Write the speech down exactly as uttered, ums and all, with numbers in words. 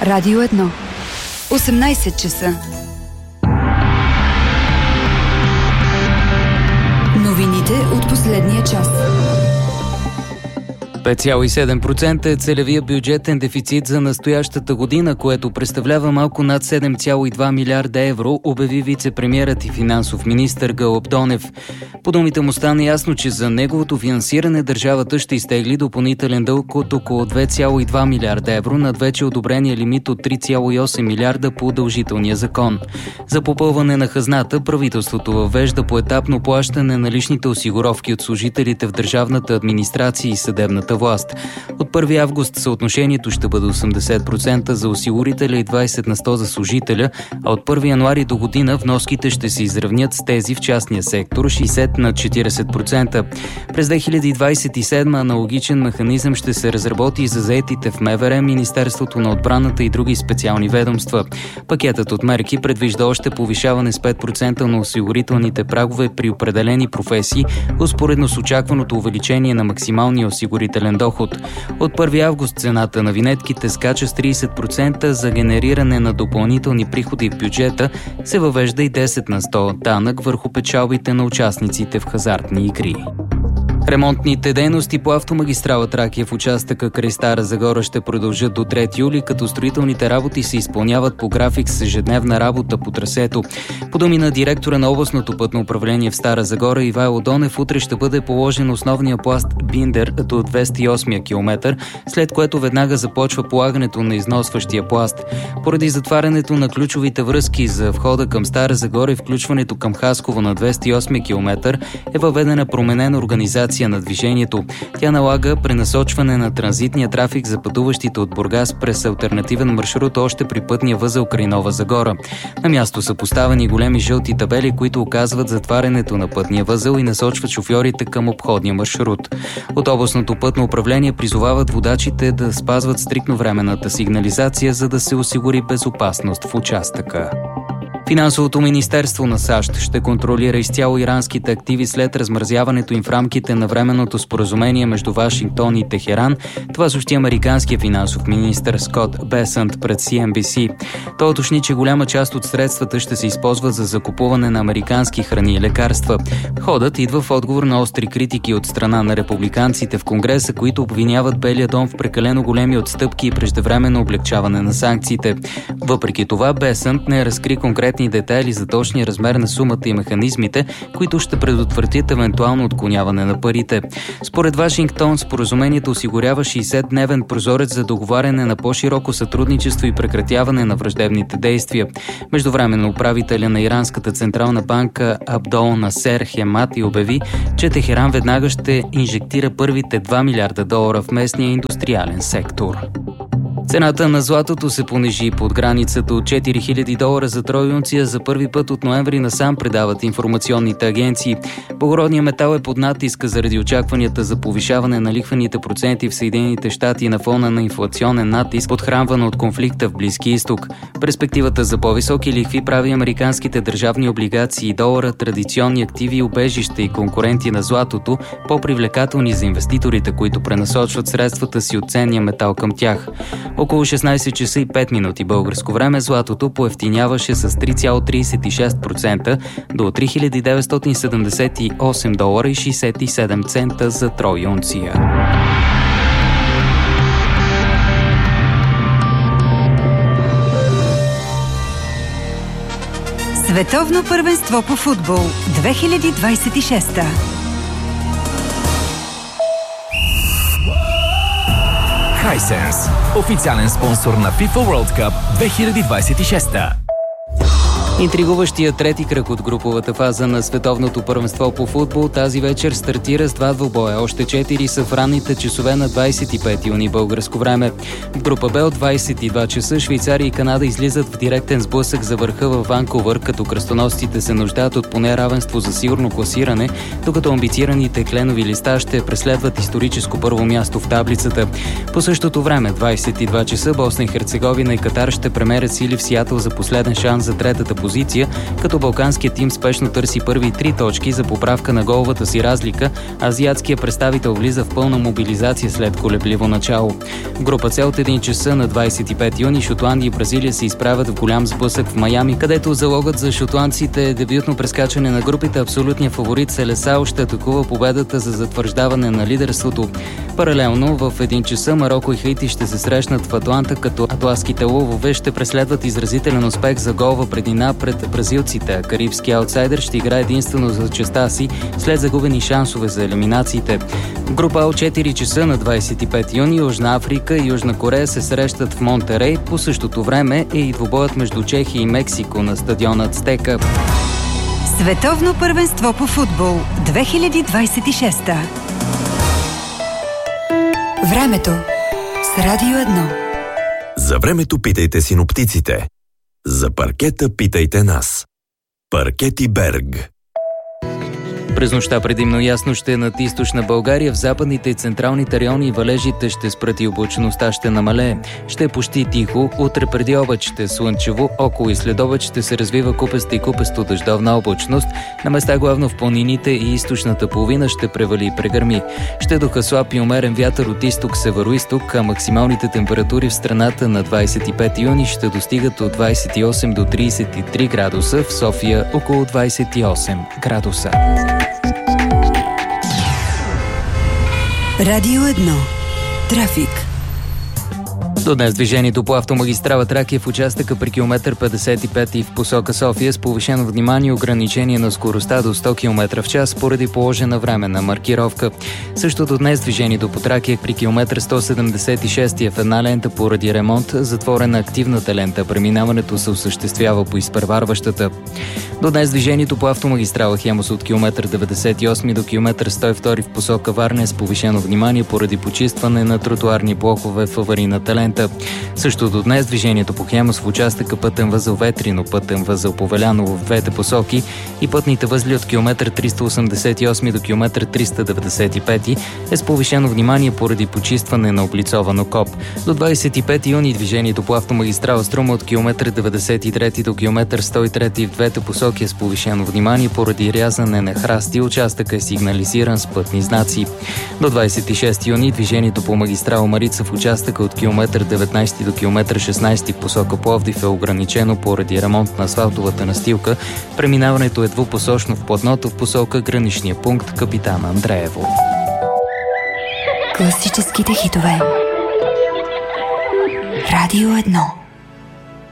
Радио едно. осемнайсет часа. Новините от последния час. пет цяло и седем процента е целевия бюджетен дефицит за настоящата година, което представлява малко над седем цяло и два милиарда евро, обяви вице-премиерът и финансов министър Гълъб Донев. По думите му стана ясно, че за неговото финансиране държавата ще изтегли допълнителен дълг от около две цяло и два милиарда евро над вече одобрения лимит от три цяло и осем милиарда по удължителния закон. За попълване на хазната правителството въвежда поетапно плащане на личните осигуровки от служителите в държавната администрация и съдебната власт. От първи август съотношението ще бъде осемдесет процента за осигурителя и двайсет на сто за служителя, а от първи януари до година вноските ще се изравнят с тези в частния сектор шейсет на четирийсет процента. През две хиляди двайсет и седма аналогичен механизъм ще се разработи и за заетите в МВР, Министерството на отбраната и други специални ведомства. Пакетът от мерки предвижда още повишаване с пет процента на осигурителните прагове при определени професии, успоредно с очакваното увеличение на максималния осигурителен доход. От първи август цената на винетките скача с трийсет процента, за генериране на допълнителни приходи в бюджета се въвежда и десет на сто данък върху печалбите на участниците в хазартни игри. Ремонтните дейности по автомагистрала Тракия в участъка край Стара Загора ще продължат до трети юли, като строителните работи се изпълняват по график с ежедневна работа по трасето. По думи на директора на областното пътно управление в Стара Загора Ивайло Донев, утре ще бъде положен основния пласт Биндер до двеста и осми километър, след което веднага започва полагането на износващия пласт. Поради затварянето на ключовите връзки за входа към Стара Загора и включването към Хасково на двеста и осми километър е въведена променена организация на движението. Тя налага пренасочване на транзитния трафик за пътуващите от Бургас през алтернативен маршрут още при пътния възел край Нова Загора. На място са поставени големи жълти табели, които указват затварянето на пътния възел и насочват шофьорите към обходния маршрут. От областното пътно управление призовават водачите да спазват стриктно временната сигнализация, за да се осигури безопасност в участъка. Финансовото министерство на САЩ ще контролира изцяло иранските активи след размразяването им в рамките на временното споразумение между Вашингтон и Техеран. Това съобщи американският финансов министър Скот Бесънт пред Си Ен Би Си. Той уточни, че голяма част от средствата ще се използват за закупуване на американски храни и лекарства. Ходът идва в отговор на остри критики от страна на републиканците в Конгреса, които обвиняват Белия дом в прекалено големи отстъпки и преждевременно облегчаване на санкциите. Въпреки това, Бесънт не разкри конкретни детайли за точния размер на сумата и механизмите, които ще предотвратят евентуално отклоняване на парите. Според Вашингтон, споразумението осигурява шейсетдневен прозорец за договаряне на по-широко сътрудничество и прекратяване на враждебните действия. Междувременно управителя на Иранската централна банка Абдол Насер Хемати обяви, че Техеран веднага ще инжектира първите два милиарда долара в местния индустриален сектор. Цената на златото се понижи под границата от четири хиляди долара за трой унция за първи път от ноември насам, предават информационните агенции. Благородният метал е под натиска заради очакванията за повишаване на лихвените проценти в Съединените щати на фона на инфлационен натиск, подхранван от конфликта в Близкия изток. Перспективата за по-високи лихви прави американските държавни облигации и долара, традиционни активи, убежища и конкуренти на златото по-привлекателни за инвеститорите, които пренасочват средствата си от ценния метал към тях. Около шестнайсет часа и пет минути българско време златото поевтиняваше с три цяло трийсет и шест процента до три хиляди деветстотин седемдесет и осем долара и шейсет и седем цента за трой унция. Световно първенство по футбол две хиляди двайсет и шеста. Hisense, официален спонсор на FIFA World Cup две хиляди двайсет и шеста. Интригуващия трети кръг от груповата фаза на Световното първенство по футбол тази вечер стартира с два двубоя. Още четири са в ранните часове на двайсет и пети юни българско време. В група Б от двайсет и два часа Швейцария и Канада излизат в директен сблъсък за върха във Ванкувър, като кръстоносците се нуждаят от поне равенство за сигурно класиране, докато амбицираните кленови листа ще преследват историческо първо място в таблицата. По същото време, двайсет и два часа, Босна и Херцеговина и Катар ще премерят сили в Сиатъл за последен шанс за третата позиция, като балканският тим спешно търси първи три точки за поправка на головата си разлика, а азиатският представител влиза в пълна мобилизация след колебливо начало. В група С от един часа на двадесет и пети юни Шотландия и Бразилия се изправят в голям сблъсък в Майами, където залогът за шотландците е дебютно прескачане на групите. Абсолютният фаворит Селесао ще атакува победата за затвърждаване на лидерството. Паралелно в един часа Мароко и Хаити ще се срещнат в Атланта, като атласките лъвове ще преследват изразителен успех за голова преднина пред бразилците. Карибският аутсайдер ще играе единствено за честа си след загубени шансове за елиминациите. В група А от четири часа на двадесет и пети юни Южна Африка и Южна Корея се срещат в Монтерей. По същото време е и двубоят между Чехия и Мексико на стадиона Ацтека. Световно първенство по футбол две хиляди двадесет и шеста. Времето с Радио едно. За времето питайте синоптиците. За паркета питайте нас. Паркети Берг. През нощта предимно ясно ще е над източна България, в западните и централните райони валежите ще спрат и облачността ще намалее. Ще е почти тихо, утре преди обед ще е слънчево, около и след обед ще се развива купеста и купесто дъждовна облачност. На места главно в планините и източната половина ще превали и прегърми. Ще духа слаб и умерен вятър от изток северо-исток, а максималните температури в страната на двадесет и пети юни ще достигат от двадесет и осем до тридесет и три градуса, в София около двадесет и осем градуса. Радио едно. Трафик. До днес движението по автомагистрала Тракия в участъка при километър петдесет и пет и в посока София с повишено внимание ограничение на скоростта до сто километра в час поради положена временна маркировка. Същото днес движението по Тракия при километър сто седемдесет и шест е в една лента поради ремонт, затворена активната лента. Преминаването се осъществява по изпреварващата. До днес движението по автомагистрала Хемус от километър деветдесет и осем до километър сто и два в посока Варна е с повишено внимание поради почистване на тротуарни блокове в аварийната лента. Също до днес движението по Хемус в участъка пътен възел Ветрино, пътен възел Повеляново в двете посоки и пътните възли от километър триста осемдесет и осем до километър триста деветдесет и пет е с повишено внимание поради почистване на облицовано КОП. До двадесет и пети юни движението по автомагистрала Струма от километър деветдесет и три до километър сто и три в двете посоки е с повишено внимание поради рязане на храсти. Участъка е сигнализиран с пътни знаци. До двадесет и шести юни движението по магистрала Марица в участъка от километър деветнадесети до километър шестнадесети в посока Пловдив е ограничено поради ремонт на асфалтовата настилка. Преминаването е двупосочно в платното в посока граничния пункт Капитан Андреево. Класическите хитове. Радио едно.